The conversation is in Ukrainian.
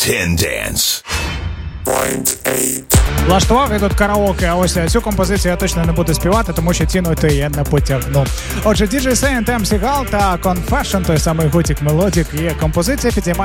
10 Dance. Влаштував я тут караоке, а ось цю композицію я точно не буду співати, тому що цінувати я не потягну. Отже, DJ Saint, MC Gal та Confession, той самий Gothic Melodic, і композиція підіймає